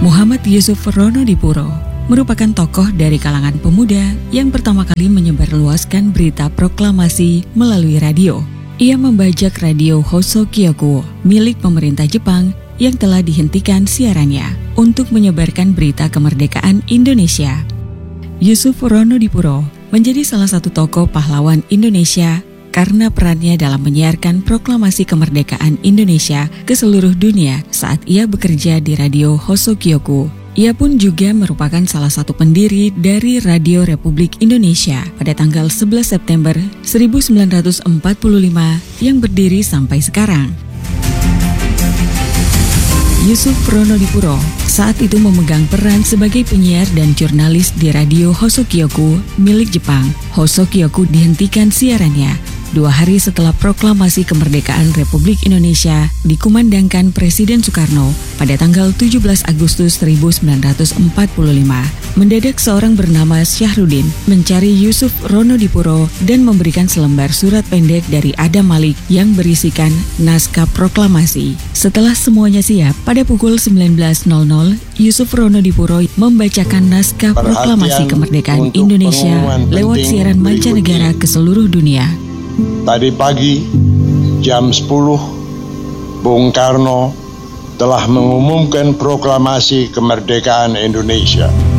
Muhammad Yusuf Ronodipuro merupakan tokoh dari kalangan pemuda yang pertama kali menyebarluaskan berita proklamasi melalui radio. Ia membajak radio Hosokyoku milik pemerintah Jepang yang telah dihentikan siarannya untuk menyebarkan berita kemerdekaan Indonesia. Yusuf Ronodipuro menjadi salah satu tokoh pahlawan Indonesia karena perannya dalam menyiarkan proklamasi kemerdekaan Indonesia ke seluruh dunia saat ia bekerja di radio Hosokyoku. Ia pun juga merupakan salah satu pendiri dari Radio Republik Indonesia pada tanggal 11 September 1945 yang berdiri sampai sekarang. Yusuf Ronodipuro saat itu memegang peran sebagai penyiar dan jurnalis di radio Hosokyoku milik Jepang. Hosokyoku dihentikan siarannya 2 hari setelah proklamasi kemerdekaan Republik Indonesia dikumandangkan Presiden Soekarno pada tanggal 17 Agustus 1945. Mendadak seorang bernama Syahrudin mencari Yusuf Ronodipuro dan memberikan selembar surat pendek dari Adam Malik yang berisikan naskah proklamasi. Setelah semuanya siap, pada pukul 19.00, Yusuf Ronodipuro membacakan naskah proklamasi kemerdekaan Indonesia lewat siaran mancanegara ke seluruh dunia. Tadi pagi, jam 10, Bung Karno telah mengumumkan proklamasi kemerdekaan Indonesia.